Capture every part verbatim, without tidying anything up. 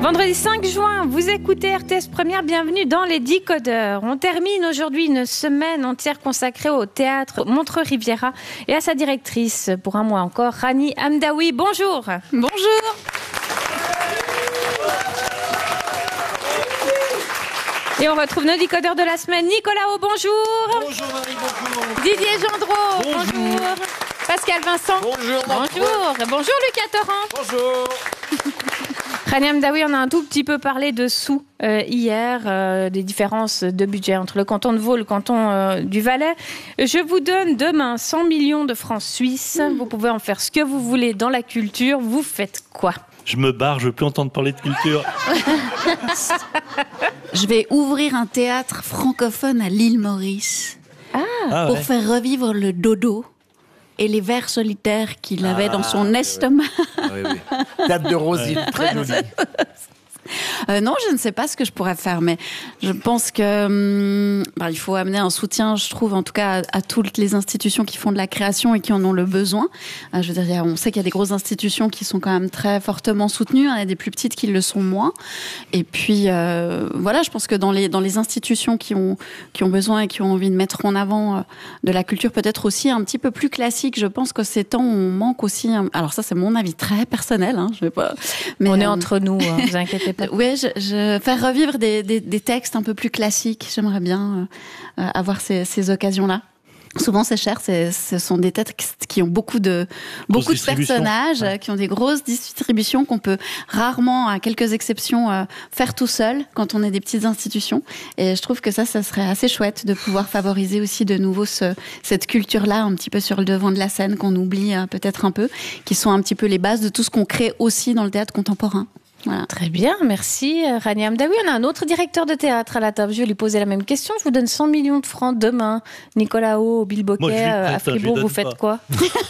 Vendredi cinq juin, vous écoutez R T S Première, bienvenue dans les Décodeurs. On termine aujourd'hui une semaine entière consacrée au théâtre Montreux-Riviera et à sa directrice pour un mois encore, Rani Hamdaoui. Bonjour. Bonjour. Et on retrouve nos décodeurs de la semaine. Nicolas O, bonjour. Bonjour Marie, bonjour. Didier Gendreau, bonjour. bonjour. Pascal Vincent. Bonjour. Bonjour. Bonjour Lucas Torrent. Bonjour. Rani Hamdaoui, on a un tout petit peu parlé de sous euh, hier, euh, des différences de budget entre le canton de Vaud et le canton euh, du Valais. Je vous donne demain cent millions de francs suisses. Mmh. Vous pouvez en faire ce que vous voulez dans la culture. Vous faites quoi ? Je me barre, je veux plus entendre parler de culture. Je vais ouvrir un théâtre francophone à l'île Maurice ah, ah, pour ouais. faire revivre le dodo et les vers solitaires qu'il avait ah, dans son estomac. Oui, oui. Table de Rosine, très jolie. Euh, non, je ne sais pas ce que je pourrais faire, mais je pense que hum, bah, il faut amener un soutien, je trouve, en tout cas, à, à toutes les institutions qui font de la création et qui en ont le besoin. Euh, je veux dire, on sait qu'il y a des grosses institutions qui sont quand même très fortement soutenues, il y a des plus petites qui le sont moins. Et puis, euh, voilà, je pense que dans les dans les institutions qui ont qui ont besoin et qui ont envie de mettre en avant euh, de la culture, peut-être aussi un petit peu plus classique. Je pense que ces temps, on manque aussi. Un... Alors ça, c'est mon avis très personnel. Hein, je vais pas. Mais on euh... est entre nous, hein, vous inquiétez pas. Oui, je, je faire revivre des, des, des textes un peu plus classiques. J'aimerais bien euh, avoir ces, ces occasions-là. Souvent, c'est cher. C'est, ce sont des textes qui ont beaucoup de beaucoup de personnages, ouais. qui ont des grosses distributions qu'on peut rarement, à quelques exceptions, euh, faire tout seul quand on est des petites institutions. Et je trouve que ça, ça serait assez chouette de pouvoir favoriser aussi de nouveau ce, cette culture-là, un petit peu sur le devant de la scène qu'on oublie euh, peut-être un peu, qui sont un petit peu les bases de tout ce qu'on crée aussi dans le théâtre contemporain. Voilà. Très bien, merci Rani Hamdaoui. On a un autre directeur de théâtre à la table. Je vais lui poser la même question. Je vous donne cent millions de francs demain. Nicolas O, Bill Bocquet, à Fribourg, vous faites quoi ?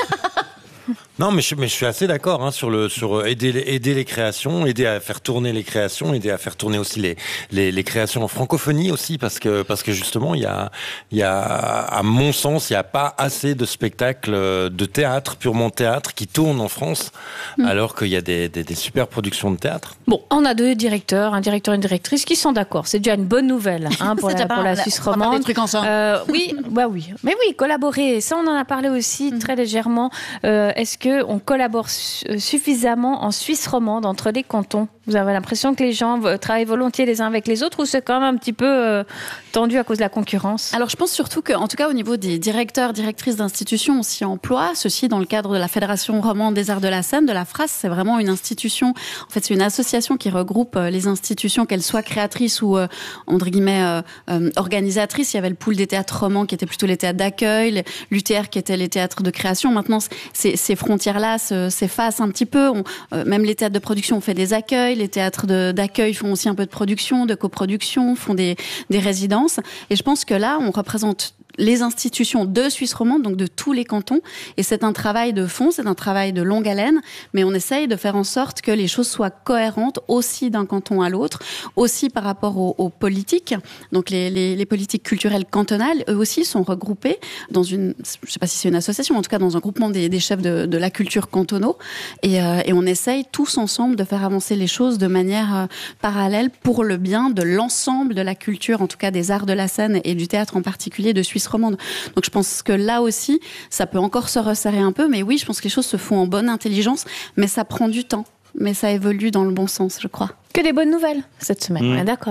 Non, mais je, mais je suis assez d'accord hein, sur le sur aider les, aider les créations, aider à faire tourner les créations, aider à faire tourner aussi les les, les créations en francophonie aussi parce que parce que justement il y a il y a à mon sens il y a pas assez de spectacles de théâtre purement théâtre qui tournent en France mmh. alors qu'il y a des, des des super productions de théâtre. Bon, on a deux directeurs, un directeur et une directrice qui sont d'accord. C'est déjà une bonne nouvelle hein, pour la pour la Suisse romande. Euh, oui, bah oui, mais oui, collaborer. Ça, on en a parlé aussi mmh. très légèrement. Euh, est-ce que on collabore suffisamment en Suisse romande entre les cantons ? Vous avez l'impression que les gens travaillent volontiers les uns avec les autres ou c'est quand même un petit peu euh, tendu à cause de la concurrence ? Alors je pense surtout qu'en tout cas au niveau des directeurs, directrices d'institutions, on s'y emploie. Ceci dans le cadre de la Fédération romande des arts de la scène, de la F R A S. C'est vraiment une institution, en fait c'est une association qui regroupe les institutions, qu'elles soient créatrices ou euh, entre guillemets euh, euh, organisatrices. Il y avait le pool des théâtres romans qui étaient plutôt les théâtres d'accueil, l'U T R qui était les théâtres de création. Maintenant ces, ces frontières-là s'effacent un petit peu. On, euh, même les théâtres de production ont fait des accueils. Les théâtres de, d'accueil font aussi un peu de production, de coproduction, font des, des résidences. Et je pense que là, on représente les institutions de Suisse romande, donc de tous les cantons. Et c'est un travail de fond, c'est un travail de longue haleine, mais on essaye de faire en sorte que les choses soient cohérentes aussi d'un canton à l'autre, aussi par rapport aux, aux politiques. Donc les, les, les politiques culturelles cantonales, eux aussi, sont regroupées dans une, je sais pas si c'est une association, en tout cas dans un groupement des, des chefs de, de la culture cantonaux. Et, euh, et on essaye tous ensemble de faire avancer les choses de manière euh, parallèle pour le bien de l'ensemble de la culture, en tout cas des arts de la scène et du théâtre en particulier de Suisse romande. Donc je pense que là aussi, ça peut encore se resserrer un peu, mais oui, je pense que les choses se font en bonne intelligence, mais ça prend du temps. Mais ça évolue dans le bon sens, je crois. Que des bonnes nouvelles cette semaine, mmh. ouais, d'accord.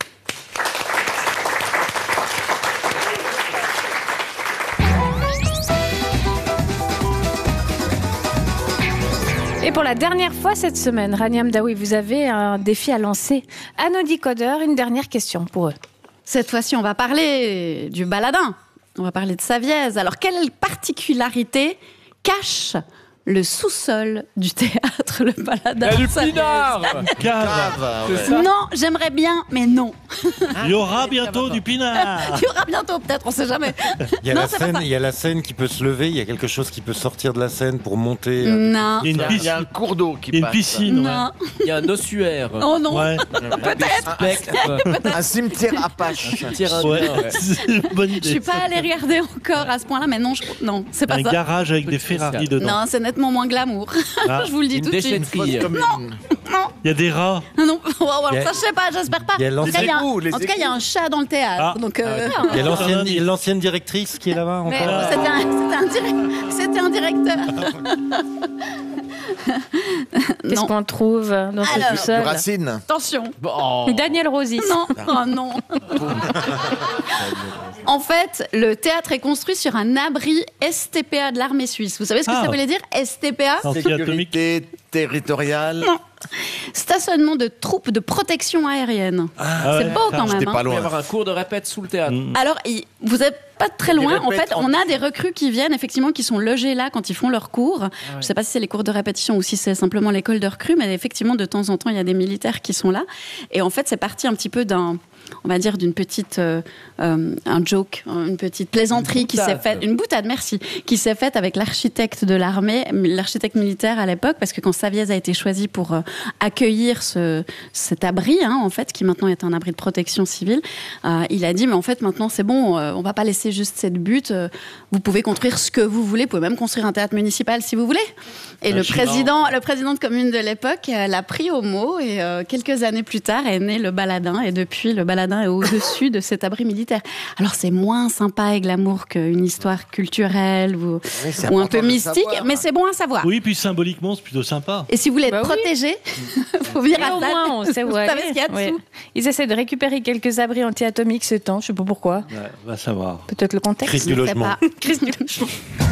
Et pour la dernière fois cette semaine, Rani Hamdaoui, vous avez un défi à lancer à nos décodeurs. Une dernière question pour eux. Cette fois-ci, on va parler du baladin. On va parler de Savièse. Alors, quelle particularité cache le sous-sol du théâtre Le Baladin? Il y a du pinard. Cave. Ouais. Non, j'aimerais bien, mais non. Il y aura bientôt du pinard. Il y aura bientôt, peut-être, on sait jamais. Il y a non, la scène, il y a la scène qui peut se lever, il y a quelque chose qui peut sortir de la scène pour monter. Non. Il y a, une piscine. Il y a un cours d'eau qui une passe. piscine. Non. Ouais. Il y a un ossuaire. Oh non. Ouais. Peut-être. Un cimetière Apache. Tire Ouais. indien, ouais. C'est une bonne idée. Je suis pas allée regarder encore à ce point-là, mais non, je... non, c'est pas Un ça. garage avec Peu des de spécial. Ferrari dedans. Non, c'est nettement moins glamour. Ah. Je vous le dis Une tout de suite. déchetterie. Comme une- Non. Il y a des rats. Non, alors Il y a- ça je sais pas, j'espère pas. il y a En tout cas, il y a un- égouts, les en tout cas, il y a un chat dans le théâtre. Ah. Donc, euh, Il y a l'ancienne, il y a l'ancienne directrice qui est là-bas mais encore. c'était un, c'était un direct- c'était un directeur. Qu'est-ce Non. qu'on trouve dans ce Alors. Du sous-sol? Racine. Attention. Daniel Rosis. Non, oh non. En fait, le théâtre est construit sur un abri S T P A de l'armée suisse. Vous savez ce que Ah. ça voulait dire, S T P A? Anti-atomique. Sécurité territoriale. Non. Stationnement de troupes de protection aérienne. Ah C'est ouais. beau quand J'étais même. pas hein. Il va y loin. avoir un cours de répète sous le théâtre. Mm. Alors, il- vous n'êtes pas très loin. En répètent fait, on a des recrues qui viennent, effectivement, qui sont logées là quand ils font leurs cours. Je ne sais pas si c'est les cours de répétition ou si c'est simplement l'école de recrues, mais effectivement, de temps en temps, il y a des militaires qui sont là. Et en fait, c'est parti un petit peu d'un, on va dire, d'une petite, euh, euh, un joke, une petite plaisanterie Une qui s'est boutade. faite, une boutade, merci, qui s'est faite avec l'architecte de l'armée, l'architecte militaire à l'époque, parce que quand Saviez a été choisi pour euh, accueillir ce, cet abri, hein, en fait, qui maintenant est un abri de protection civile, euh, il a dit, mais en fait, maintenant, c'est bon, euh, on va pas laisser juste cette butte, euh, vous pouvez construire ce que vous voulez, vous pouvez même construire un théâtre municipal si vous voulez. Et le président, le président de commune de l'époque euh, l'a pris au mot, et euh, quelques années plus tard est né le Baladin, et depuis, le Baladin est au-dessus de cet abri militaire. Alors, c'est moins sympa et glamour qu'une histoire culturelle ou, Oui, c'est ou un important peu de le mystique, savoir. mais c'est bon à savoir. Oui, puis symboliquement, c'est plutôt sympa. Et si vous voulez être Bah oui. protégé, faut venir Et à au ça. moins, on sait où Vous aller. savez ce qu'il y a dessous. Ouais. Ils essaient de récupérer quelques abris anti-atomiques ce temps, je sais pas pourquoi. Ouais, va savoir. Peut-être le contexte. Crise du Je sais logement. pas. Crise du logement.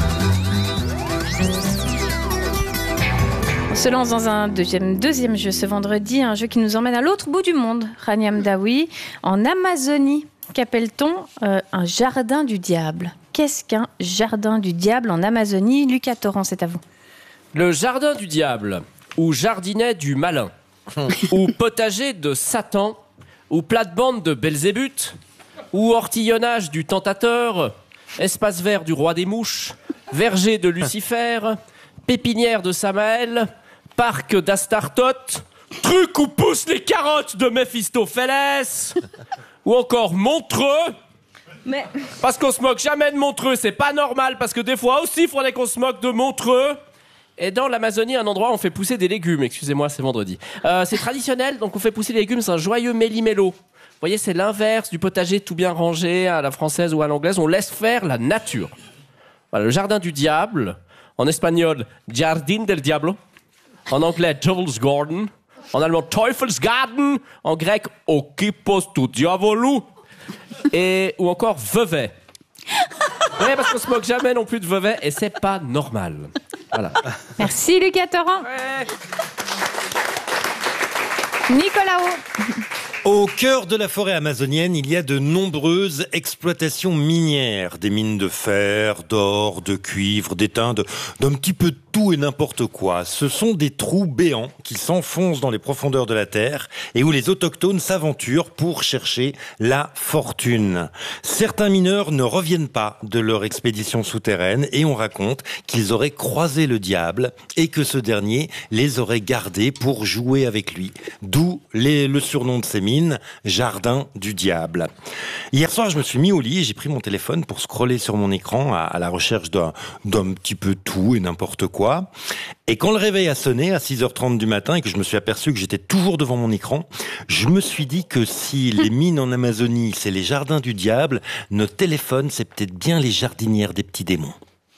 On se lance dans un deuxième, deuxième jeu ce vendredi, un jeu qui nous emmène à l'autre bout du monde, Rania Mdaoui, en Amazonie. Qu'appelle-t-on euh, un jardin du diable? Qu'est-ce qu'un jardin du diable en Amazonie? Lucas Torrent, c'est à vous. Le jardin du diable, ou jardinet du malin, ou potager de Satan, ou plate-bande de Belzébuth, ou ortillonnage du tentateur, espace vert du roi des mouches, verger de Lucifer, pépinière de Samaël, parc d'Astartote, truc où poussent les carottes de Méphistophélès, ou encore Montreux. Mais Parce qu'on se moque jamais de Montreux, c'est pas normal, parce que des fois aussi il faudrait qu'on se moque de Montreux. Et dans l'Amazonie, un endroit où on fait pousser des légumes, excusez-moi, c'est vendredi. Euh, c'est traditionnel, donc on fait pousser des légumes, c'est un joyeux méli-mélo. Vous voyez, c'est l'inverse du potager tout bien rangé à la française ou à l'anglaise, on laisse faire la nature. Voilà, le jardin du diable, en espagnol, Jardín del Diablo, en anglais, Devil's Garden, en allemand, Teufelsgarten, en grec, Okypos tu diavolou, et, ou encore Vevey. Oui, parce qu'on se moque jamais non plus de Vevey, et c'est pas normal. Voilà. merci Lucas Torrent. Nicolas O. Au cœur de la forêt amazonienne, il y a de nombreuses exploitations minières. Des mines de fer, d'or, de cuivre, d'étain, de- d'un petit peu de tout et n'importe quoi. Ce sont des trous béants qui s'enfoncent dans les profondeurs de la terre et où les autochtones s'aventurent pour chercher la fortune. Certains mineurs ne reviennent pas de leur expédition souterraine et on raconte qu'ils auraient croisé le diable et que ce dernier les aurait gardés pour jouer avec lui. D'où les- le surnom de ces mines, Jardin du Diable. Hier soir, je me suis mis au lit et j'ai pris mon téléphone pour scroller sur mon écran à, à la recherche d'un, d'un petit peu tout et n'importe quoi. Et quand le réveil a sonné à six heures trente du matin et que je me suis aperçu que j'étais toujours devant mon écran, je me suis dit que si les mines en Amazonie, c'est les jardins du diable, nos téléphones, c'est peut-être bien les jardinières des petits démons.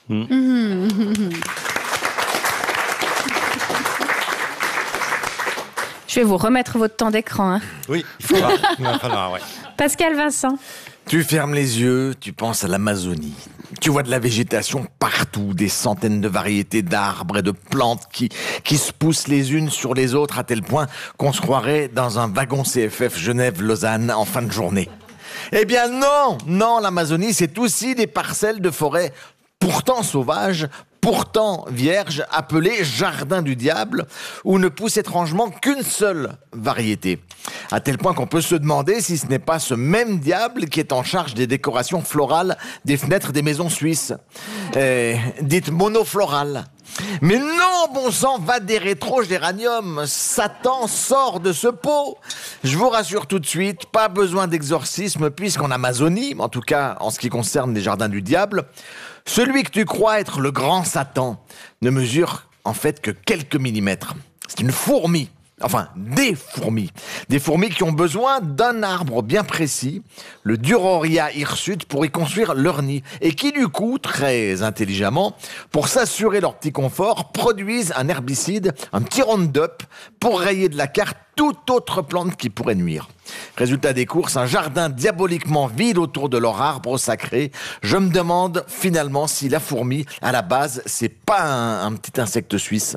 Je vais vous remettre votre temps d'écran. Hein. Oui, il faudra. Il va falloir, ouais. Pascal Vincent. Tu fermes les yeux, tu penses à l'Amazonie. Tu vois de la végétation partout, des centaines de variétés d'arbres et de plantes qui, qui se poussent les unes sur les autres à tel point qu'on se croirait dans un wagon C F F Genève-Lausanne en fin de journée. Eh bien non, non, l'Amazonie, c'est aussi des parcelles de forêt pourtant sauvages, pourtant vierges, appelées jardin du diable, où ne pousse étrangement qu'une seule variété. À tel point qu'on peut se demander si ce n'est pas ce même diable qui est en charge des décorations florales des fenêtres des maisons suisses. Euh, dites monoflorales. Mais non, bon sang, va des rétro-géraniums. Satan sort de ce pot. Je vous rassure tout de suite, pas besoin d'exorcisme, puisqu'en Amazonie, en tout cas en ce qui concerne les jardins du diable, celui que tu crois être le grand Satan ne mesure en fait que quelques millimètres. C'est une fourmi. Enfin, des fourmis. Des fourmis qui ont besoin d'un arbre bien précis, le Duroria hirsute, pour y construire leur nid. Et qui, du coup, très intelligemment, pour s'assurer leur petit confort, produisent un herbicide, un petit Roundup, pour rayer de la carte toute autre plante qui pourrait nuire. Résultat des courses, un jardin diaboliquement vide autour de leur arbre sacré. Je me demande finalement si la fourmi, à la base, c'est pas un, un petit insecte suisse.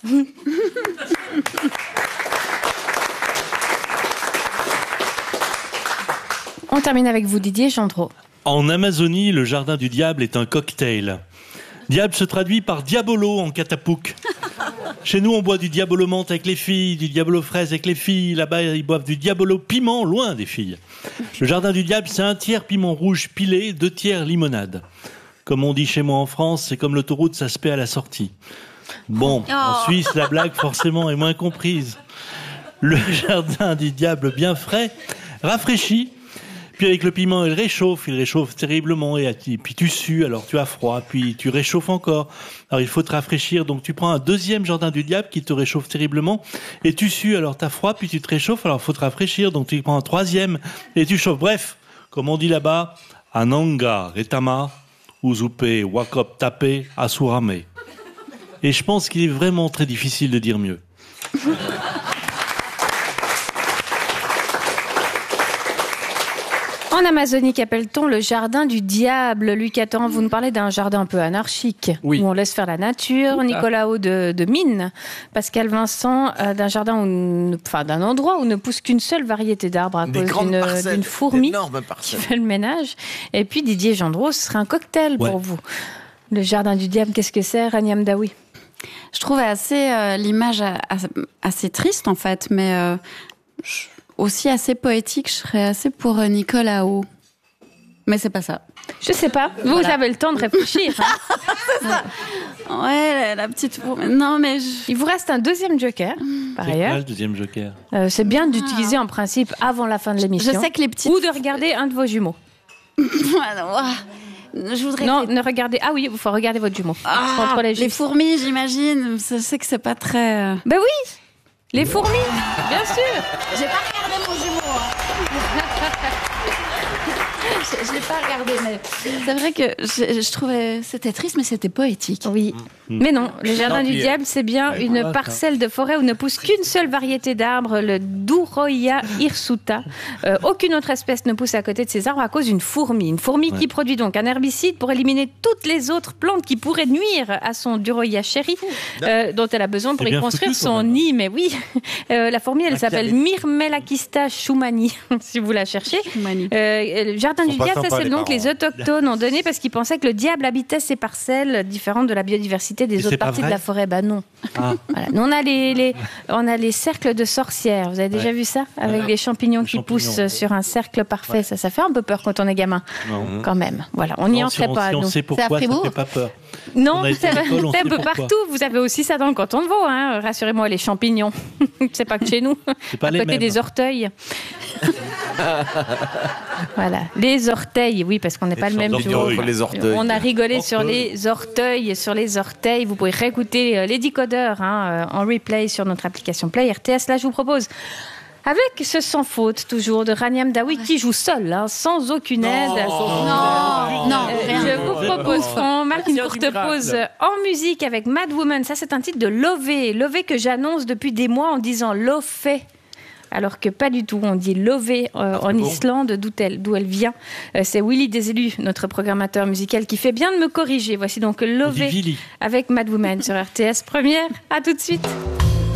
On termine avec vous, Didier Gendreau. En Amazonie, le jardin du diable est un cocktail. Diable se traduit par diabolo en catapouk. Chez nous, on boit du diabolo menthe avec les filles, du diabolo fraise avec les filles. Là-bas, ils boivent du diabolo piment, loin des filles. Le jardin du diable, c'est un tiers piment rouge pilé, deux tiers limonade. Comme on dit chez moi en France, c'est comme l'autoroute, ça se paie à la sortie. Bon, oh. En Suisse, la blague, forcément, est moins comprise. Le jardin du diable bien frais rafraîchit. Puis avec le piment, il réchauffe, il réchauffe terriblement, et puis tu sues, alors tu as froid, puis tu réchauffes encore. Alors il faut te rafraîchir, donc tu prends un deuxième jardin du diable qui te réchauffe terriblement, et tu sues, alors tu as froid, puis tu te réchauffes, alors il faut te rafraîchir, donc tu prends un troisième, et tu chauffes. Bref, comme on dit là-bas, Ananga, Retama, Uzupe, Wakop, Tape, Asurame. Et je pense qu'il est vraiment très difficile de dire mieux. En Amazonie, qu'appelle-t-on le jardin du diable? Luc Attan, vous nous parlez d'un jardin un peu anarchique, oui. où on laisse faire la nature. Ah. Nicolas Haut de, de Mine. Pascal Vincent, euh, d'un jardin, où, enfin d'un endroit où ne pousse qu'une seule variété d'arbres à Des cause d'une, parcelles, d'une fourmi qui parcelles. fait le ménage. Et puis Didier Gendreau, ce serait un cocktail ouais. pour vous. Le jardin du diable, qu'est-ce que c'est, Rania Mdaoui? Je trouve assez euh, l'image assez, assez triste en fait, mais euh, je... aussi assez poétique, je serais assez pour Nicolas Haut. Mais c'est pas ça. Je sais pas. Vous, voilà. Vous avez le temps de réfléchir. Hein. C'est ça. Ouais, la, la petite... Non, mais... Je... Il vous reste un deuxième joker, par c'est ailleurs. Quoi, le deuxième joker euh, C'est bien d'utiliser ah. en principe avant la fin de l'émission. Je sais que les petites... Ou de regarder un de vos jumeaux. Je voudrais... Non, ne regardez... Ah oui, il faut regarder votre jumeau. Ah, contre les, les fourmis, j'imagine. Je sais que c'est pas très... Ben oui. Les fourmis, bien sûr. J'ai pas regardé mon jumeau. Hein. je, je l'ai pas regardé, mais c'est vrai que je, je trouvais c'était triste, mais c'était poétique. Oui. Mmh. Mais non, le jardin non, du diable, c'est bien une voilà, parcelle de forêt où ne pousse qu'une seule variété d'arbres, le Duroia hirsuta. Euh, aucune autre espèce ne pousse à côté de ces arbres à cause d'une fourmi. Une fourmi ouais. qui produit donc un herbicide pour éliminer toutes les autres plantes qui pourraient nuire à son Duroia chéri, euh, dont elle a besoin pour y construire foutu, son nid. Mais oui, euh, la fourmi, elle s'appelle Myrmelakista schumani, si vous la cherchez. Euh, le jardin du diable, ça c'est donc les autochtones ont donné parce qu'ils pensaient que le diable habitait ces parcelles différentes de la biodiversité des Et autres parties de la forêt. Bah non. Ah. Voilà. Nous, on a les, les, on a les cercles de sorcières. Vous avez déjà ouais. vu ça? Avec ouais. les champignons les qui champignons. poussent sur un cercle parfait. Ouais. Ça, ça fait un peu peur quand on est gamin. Non. Quand même. Voilà. On n'y entrait si pas. Si on nous. sait pourquoi, ça fait pas peur. Non, c'est un peu partout. Vous avez aussi ça dans le canton de Vaud. Hein. Rassurez-moi, les champignons. C'est pas que chez nous. C'est pas à les côté mêmes. Des orteils. Voilà. Les orteils, oui, parce qu'on n'est pas le même jour. Les orteils. On a rigolé orteils. sur les orteils, sur les orteils. Vous pouvez réécouter les décodeurs hein, en replay sur notre application Play R T S. Là, je vous propose, avec ce sans faute, toujours, de Rania Mdaoui, qui joue seul, hein, sans aucune aide. Non, non, non euh, Je vous propose qu'on marque une courte pause en musique avec Mad Woman. Ça, c'est un titre de Lové. Lové que j'annonce depuis des mois en disant Lofé. Alors que pas du tout, on dit Lové euh, en bon. Islande, d'où elle, d'où elle vient. Euh, c'est Willy Deselus, notre programmateur musical, qui fait bien de me corriger. Voici donc Lové avec Mad Woman sur R T S Première. À tout de suite.